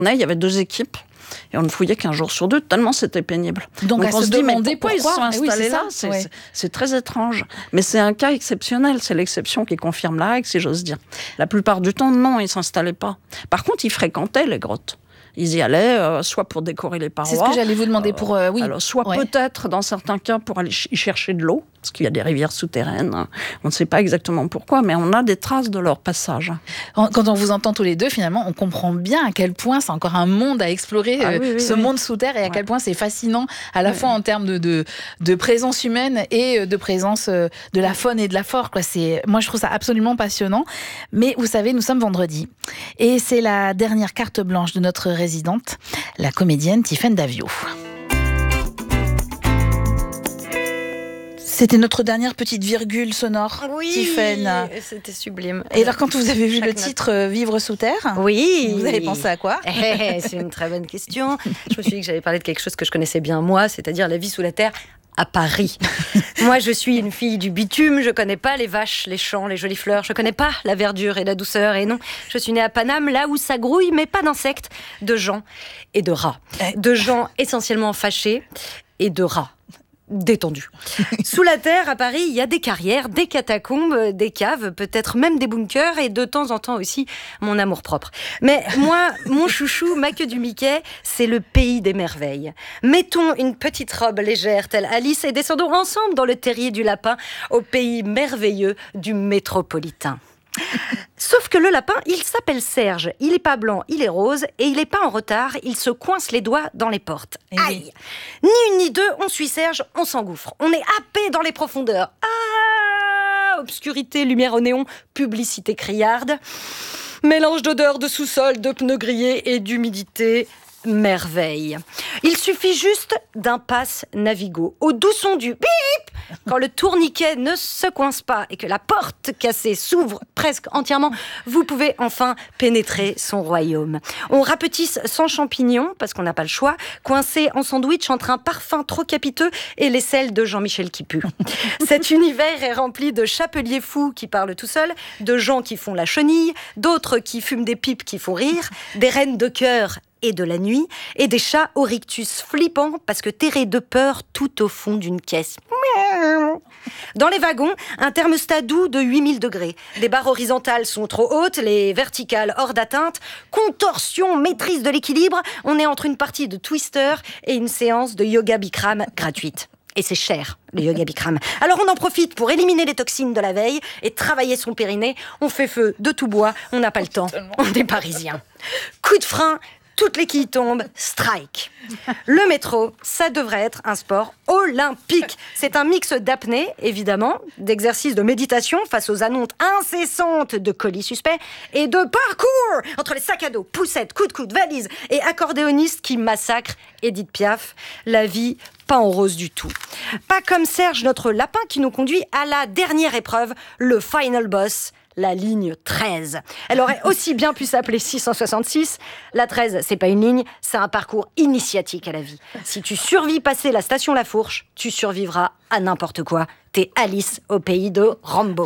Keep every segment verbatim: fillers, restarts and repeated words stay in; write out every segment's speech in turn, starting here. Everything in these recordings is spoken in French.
Il y avait deux équipes. Et on ne fouillait qu'un jour sur deux, tellement c'était pénible. Donc, Donc on se se dit, mais demander pourquoi, pourquoi ils sont oui, installés c'est là ça, c'est, ouais. c'est, c'est très étrange. Mais c'est un cas exceptionnel, c'est l'exception qui confirme la règle, si j'ose dire. La plupart du temps, non, ils ne s'installaient pas. Par contre, ils fréquentaient les grottes. Ils y allaient euh, soit pour décorer les parois. C'est ce que j'allais vous demander pour... Euh, oui. Alors, soit ouais. peut-être, dans certains cas, pour aller ch- y chercher de l'eau, parce qu'il y a des rivières souterraines. On ne sait pas exactement pourquoi, mais on a des traces de leur passage. Quand on vous entend tous les deux, finalement, on comprend bien à quel point c'est encore un monde à explorer, Ah, euh, oui, oui, ce oui. monde sous terre, et à Ouais. quel point c'est fascinant, à la Ouais. fois en termes de, de, de présence humaine et de présence euh, de la faune et de la flore, quoi. C'est, moi, je trouve ça absolument passionnant. Mais vous savez, nous sommes vendredi, et c'est la dernière carte blanche de notre résidente, la comédienne Tiffaine Davio. C'était notre dernière petite virgule sonore, Oui, Tiffaine. c'était sublime. Et alors, quand vous avez vu Chaque le note. titre euh, Vivre sous terre, Oui. vous avez pensé à quoi? Eh, c'est une très bonne question. Je me suis dit que j'allais parler de quelque chose que je connaissais bien moi, c'est-à-dire la vie sous la terre à Paris. Moi, je suis une fille du bitume, je connais pas les vaches, les champs, les jolies fleurs, je connais pas la verdure et la douceur, et non, je suis née à Paname, là où ça grouille, mais pas d'insectes, de gens et de rats. De gens essentiellement fâchés et de rats détendus. Sous la terre, à Paris, il y a des carrières, des catacombes, des caves, peut-être même des bunkers, et de temps en temps aussi mon amour-propre. Mais moi, mon chouchou, ma queue du Mickey, c'est le pays des merveilles. Mettons une petite robe légère telle Alice et descendons ensemble dans le terrier du lapin au pays merveilleux du métropolitain. Sauf que le lapin, il s'appelle Serge. Il est pas blanc, il est rose, et il est pas en retard, il se coince les doigts dans les portes. Eh Aïe! Ni une ni deux, on suit Serge, on s'engouffre. On est happé dans les profondeurs. Ah! Obscurité, lumière au néon, publicité criarde. Mélange d'odeurs de sous-sol, de pneus grillés et d'humidité. Merveille. Il suffit juste d'un passe Navigo au doux son du bip quand le tourniquet ne se coince pas et que la porte cassée s'ouvre presque entièrement, vous pouvez enfin pénétrer son royaume. On rapetisse sans champignons parce qu'on n'a pas le choix, coincé en sandwich entre un parfum trop capiteux et les selles de Jean-Michel qui pue. Cet univers est rempli de chapeliers fous qui parlent tout seuls, de gens qui font la chenille, d'autres qui fument des pipes qui font rire, des reines de cœur et de la nuit, et des chats au rictus flippants parce que terrés de peur tout au fond d'une caisse. Dans les wagons, un thermostat doux de huit mille degrés. Les barres horizontales sont trop hautes, les verticales hors d'atteinte. Contorsion, maîtrise de l'équilibre. On est entre une partie de Twister et une séance de yoga Bikram gratuite. Et c'est cher, le yoga Bikram. Alors on en profite pour éliminer les toxines de la veille et travailler son périnée. On fait feu de tout bois, on n'a pas le temps, on est parisiens. Coup de frein, toutes les quilles tombent, strike. Le métro, ça devrait être un sport olympique. C'est un mix d'apnée, évidemment, d'exercices de méditation face aux annonces incessantes de colis suspects et de parcours entre les sacs à dos, poussettes, coups de coude, valises et accordéonistes qui massacrent Édith Piaf. La vie pas en rose du tout. Pas comme Serge, notre lapin, qui nous conduit à la dernière épreuve, le final boss, la ligne treize. Elle aurait aussi bien pu s'appeler six cent soixante-six. La treize, c'est pas une ligne, c'est un parcours initiatique à la vie. Si tu survis passer la station La Fourche, tu survivras à n'importe quoi. T'es Alice au pays de Rambo.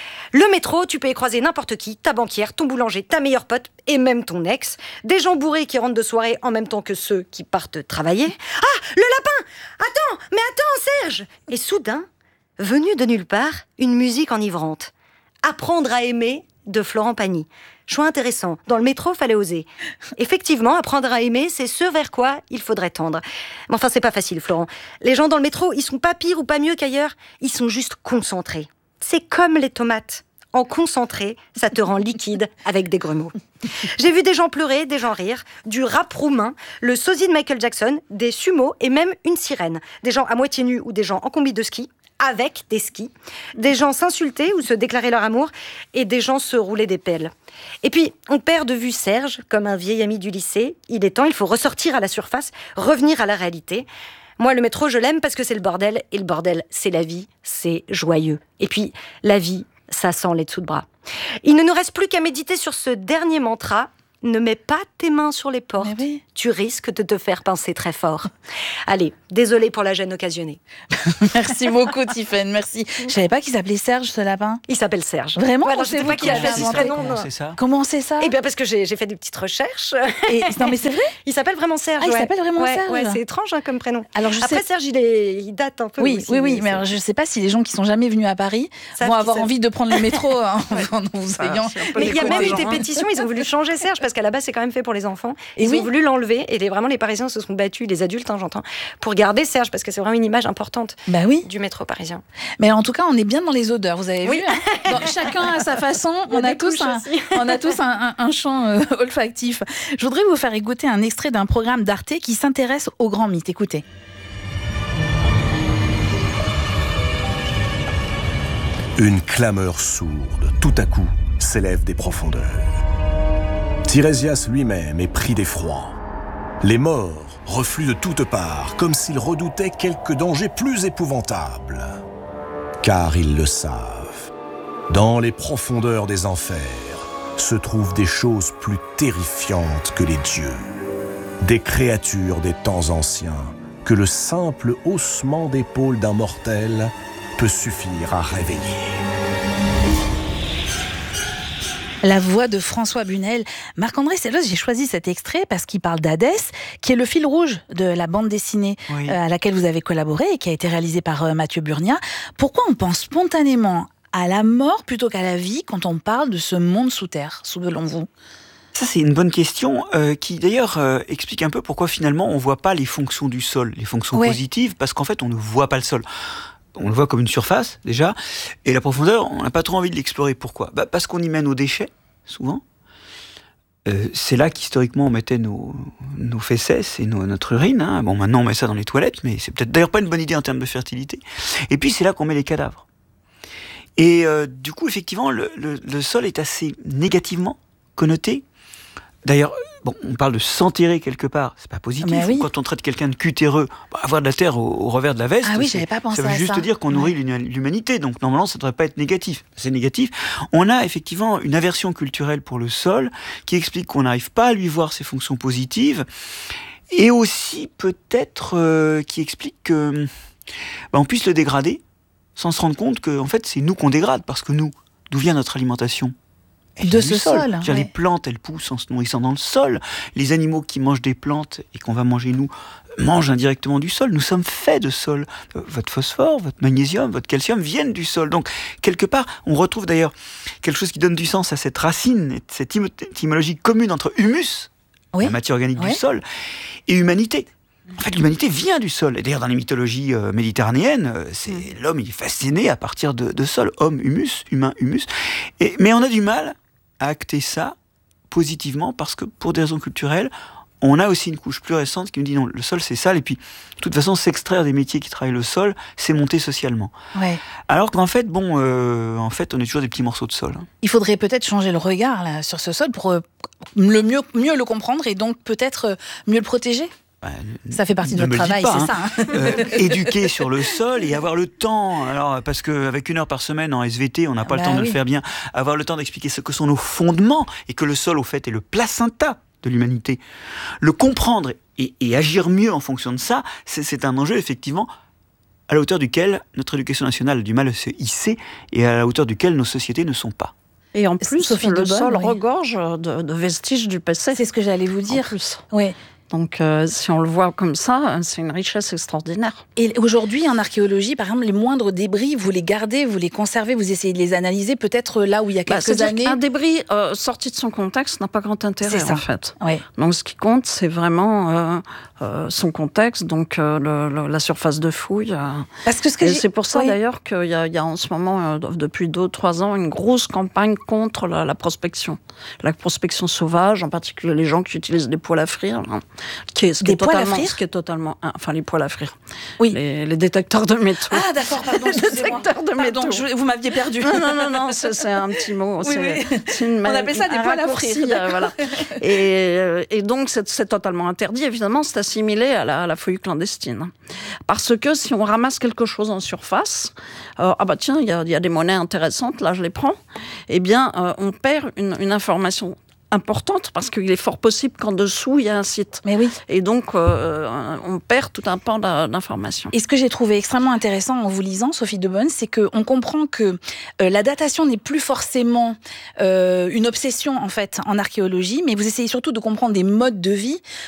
Le métro, tu peux y croiser n'importe qui, ta banquière, ton boulanger, ta meilleure pote et même ton ex. Des gens bourrés qui rentrent de soirée en même temps que ceux qui partent travailler. Ah, le lapin! Attends, mais attends, Serge! Et soudain, venue de nulle part, une musique enivrante. Apprendre à aimer de Florent Pagny. Choix intéressant. Dans le métro, fallait oser. Effectivement, apprendre à aimer, c'est ce vers quoi il faudrait tendre. Mais enfin, c'est pas facile, Florent. Les gens dans le métro, ils sont pas pires ou pas mieux qu'ailleurs. Ils sont juste concentrés. C'est comme les tomates. En concentré, ça te rend liquide avec des grumeaux. J'ai vu des gens pleurer, des gens rire, du rap roumain, le sosie de Michael Jackson, des sumos et même une sirène. Des gens à moitié nus ou des gens en combi de ski, avec des skis. Des gens s'insulter ou se déclarer leur amour et des gens se rouler des pelles. Et puis, on perd de vue Serge, comme un vieil ami du lycée. Il est temps, il faut ressortir à la surface, revenir à la réalité. Moi, le métro, je l'aime parce que c'est le bordel. Et le bordel, c'est la vie, c'est joyeux. Et puis, la vie, ça sent les dessous de bras. Il ne nous reste plus qu'à méditer sur ce dernier mantra. ne mets pas tes mains sur les portes. Oui. Tu risques de te faire pincer très fort. Allez, désolée pour la gêne occasionnée. Merci beaucoup, Tiffaine, merci. Je savais pas qu'il s'appelait Serge, ce lapin. Il s'appelle Serge. Vraiment? Voilà, C'est je sais vous pas qui qui a l'avez choisi ce inventé. prénom. Comment non. c'est ça? Comment c'est ça? Eh bien, parce que j'ai, j'ai fait des petites recherches. Et, non, mais c'est vrai? Il s'appelle vraiment Serge. Ah, il ouais. s'appelle vraiment ouais, Serge. Ouais, c'est étrange hein, comme prénom. Alors, je Après, sais... Serge, il, est... il date un peu. Oui, aussi, oui, oui, mais mais alors, je sais pas si les gens qui sont jamais venus à Paris Savent vont qui avoir c'est. envie de prendre le métro hein, en vous Ah, ayant. c'est un peu Mais il y a les même eu gens, des hein. pétitions, ils ont voulu changer Serge, parce qu'à la base, c'est quand même fait pour les enfants. Et Ils oui. ont voulu l'enlever, et les, vraiment, les Parisiens se sont battus, les adultes, hein, j'entends, pour garder Serge, parce que c'est vraiment une image importante Bah oui. du métro parisien. Mais en tout cas, on est bien dans les odeurs, vous avez Oui. vu hein. Donc, chacun à sa façon, Il y a on a des tous couches un, aussi. on a tous un, un, un champ euh, olfactif. Je voudrais vous faire écouter un extrait d'un programme d'Arte qui s'intéresse aux grands mythes. Écoutez. Une clameur sourde, tout à coup, s'élève des profondeurs. Tirésias lui-même est pris d'effroi. Les morts refluent de toutes parts, comme s'ils redoutaient quelque danger plus épouvantable. Car ils le savent, dans les profondeurs des enfers se trouvent des choses plus terrifiantes que les dieux. Des créatures des temps anciens que le simple haussement d'épaule d'un mortel peut suffire à réveiller. La voix de François Bunel. Marc-André Sellos, j'ai choisi cet extrait parce qu'il parle d'Hadès, qui est le fil rouge de la bande dessinée Oui. euh, à laquelle vous avez collaboré et qui a été réalisée par euh, Mathieu Burnia. Pourquoi on pense spontanément à la mort plutôt qu'à la vie quand on parle de ce monde sous terre, selon vous? Ça, c'est une bonne question euh, qui, d'ailleurs, euh, explique un peu pourquoi, finalement, on ne voit pas les fonctions du sol, les fonctions Ouais. positives, parce qu'en fait, on ne voit pas le sol. On le voit comme une surface, déjà, et la profondeur, on n'a pas trop envie de l'explorer. Pourquoi? Bah, parce qu'on y met nos déchets, souvent. Euh, c'est là qu'historiquement, on mettait nos, nos fesses et nos, notre urine. Hein. Bon, maintenant, on met ça dans les toilettes, mais c'est peut-être d'ailleurs pas une bonne idée en termes de fertilité. Et puis, c'est là qu'on met les cadavres. Et euh, du coup, effectivement, le, le, le sol est assez négativement connoté. D'ailleurs, bon, on parle de s'enterrer quelque part, c'est pas positif. Mais oui. Quand on traite quelqu'un de cutéreux, bah, avoir de la terre au, au revers de la veste, Ah oui, c'est- j'avais pas pensé ça veut à juste ça. dire qu'on nourrit l'huma- l'humanité. Donc normalement, ça ne devrait pas être négatif. C'est négatif. On a effectivement une aversion culturelle pour le sol qui explique qu'on n'arrive pas à lui voir ses fonctions positives, et aussi peut-être euh, qui explique que bah, on puisse le dégrader sans se rendre compte que en fait c'est nous qu'on dégrade, parce que nous, d'où vient notre alimentation? Elle De vient du ce sol, Je veux dire, ouais. Les plantes, elles poussent en se nourrissant dans le sol. Les animaux qui mangent des plantes et qu'on va manger nous mangent indirectement du sol. Nous sommes faits de sol. Euh, Votre phosphore, votre magnésium, votre calcium viennent du sol. Donc, quelque part, on retrouve d'ailleurs quelque chose qui donne du sens à cette racine, cette émy- étymologie commune entre humus, Oui. la matière organique Ouais. du sol, et humanité. En fait, l'humanité vient du sol. Et d'ailleurs, dans les mythologies euh, méditerranéennes, euh, c'est l'homme, il est fasciné à partir de, de sol. Homme, humus, humain, humus. Et, mais on a du mal à acter ça positivement parce que, pour des raisons culturelles, on a aussi une couche plus récente qui nous dit non, le sol c'est sale. Et puis, de toute façon, s'extraire des métiers qui travaillent le sol, c'est monter socialement. Ouais. Alors qu'en fait, bon, euh, en fait, on est toujours des petits morceaux de sol. hein. Il faudrait peut-être changer le regard là, sur ce sol pour euh, le mieux, mieux le comprendre et donc peut-être euh, mieux le protéger. Bah, Ça fait partie de ne votre me le travail, dites pas, c'est hein. ça. hein. Euh, éduquer sur le sol et avoir le temps. Alors, parce qu'avec une heure par semaine en S V T, on n'a pas Bah le temps de oui. le faire bien. Avoir le temps d'expliquer ce que sont nos fondements et que le sol, au fait, est le placenta de l'humanité. Le comprendre et, et agir mieux en fonction de ça, c'est, c'est un enjeu, effectivement, à la hauteur duquel notre éducation nationale a du mal à se hisser et à la hauteur duquel nos sociétés ne sont pas. Et en plus, Sophie le Debonne, sol oui. regorge de, de vestiges du passé. C'est ce que j'allais vous En dire. plus. Ouais. Donc, euh, si on le voit comme ça, c'est une richesse extraordinaire. Et aujourd'hui, en archéologie, par exemple, les moindres débris, vous les gardez, vous les conservez, vous essayez de les analyser, peut-être là où il y a Bah, quelques c'est-à-dire années. qu'un débris euh, sorti de son contexte n'a pas grand intérêt, C'est ça. en fait. Ouais. Donc, ce qui compte, c'est vraiment euh, euh, son contexte, donc euh, le, le, la surface de fouille. euh. Parce que ce que Et j'ai- c'est pour ça, Oui. d'ailleurs, qu'il y a, il y a en ce moment, euh, depuis deux, trois ans, une grosse campagne contre la, la prospection. La prospection sauvage, en particulier les gens qui utilisent des poêles à frire. hein, qui est, ce qui Des est poêles à totalement, frire ce qui est totalement, hein, enfin, les poêles à frire. Oui. Les, les détecteurs de métaux. Ah d'accord, pardon, excusez-moi. Détecteur de Pardon, métaux. je- vous m'aviez perdu. Non, non, non, non, c'est, c'est un petit mot. Oui, c'est, oui. c'est une, On appelle ça des un poêles à raccourci, frire, euh, d'accord. voilà. et, euh, et donc, c'est, c'est totalement interdit. Évidemment, c'est assimilé à la, à la fouille clandestine. Parce que si on ramasse quelque chose en surface, euh, ah bah tiens, il y a, y a des monnaies intéressantes, là je les prends, eh bien, euh, on perd une, une information importante parce qu'il est fort possible qu'en dessous, il y a un site. Mais oui. Et donc, euh, on perd tout un pan d'informations. Et ce que j'ai trouvé extrêmement intéressant en vous lisant, Sophie de Bonne, c'est qu'on comprend que euh, la datation n'est plus forcément euh, une obsession, en fait, en archéologie, mais vous essayez surtout de comprendre des modes de vie